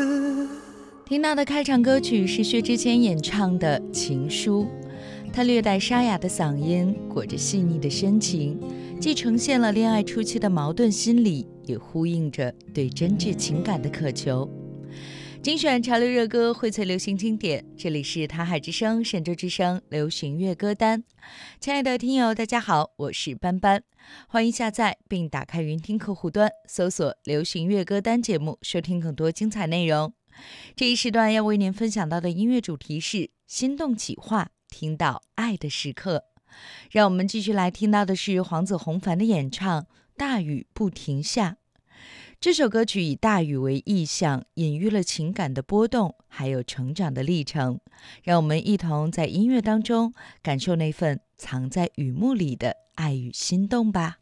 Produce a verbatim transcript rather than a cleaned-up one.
听到的开场歌曲是薛之谦演唱的《情书》，他略带沙哑的嗓音，裹着细腻的深情，既呈现了恋爱初期的矛盾心理，也呼应着对真挚情感的渴求。精选潮流热歌，荟萃流行经典，这里是台海之声、神州之声流行乐歌单。亲爱的听友大家好，我是班班，欢迎下载并打开云听客户端，搜索流行乐歌单节目，收听更多精彩内容。这一时段要为您分享到的音乐主题是心动企划，听到爱的时刻。让我们继续来听到的是黄子弘凡的演唱《大雨不停下》。这首歌曲以大雨为意象，隐喻了情感的波动，还有成长的历程。让我们一同在音乐当中感受那份藏在雨幕里的爱与心动吧。